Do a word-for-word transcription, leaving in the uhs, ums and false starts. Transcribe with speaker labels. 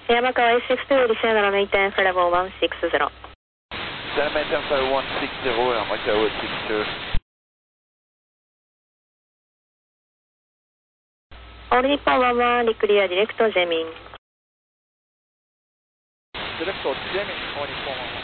Speaker 1: 山川 エスエフツー December maintain flight level one six zero.
Speaker 2: Descend maintain flight one six zero,山川one six two.
Speaker 1: All Nippon one one, clear direct Zemin.
Speaker 2: Direct Zemin, all Nippon one one.